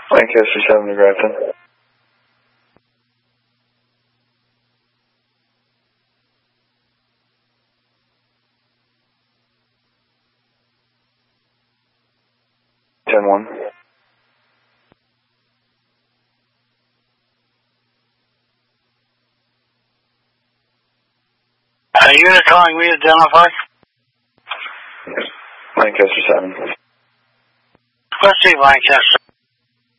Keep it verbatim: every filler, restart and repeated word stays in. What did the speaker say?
Lancaster seven to Grafton. ten one. A unit calling me identify. Lancaster seven. Let's see, Lancaster.